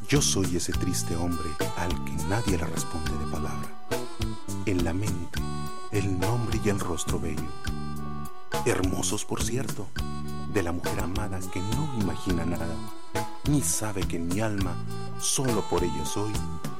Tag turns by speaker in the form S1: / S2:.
S1: Yo soy ese triste hombre al que nadie le responde de palabra. En la mente, el nombre y el rostro bello, hermosos por cierto, de la mujer amada que no imagina nada, ni sabe que en mi alma, solo por ella soy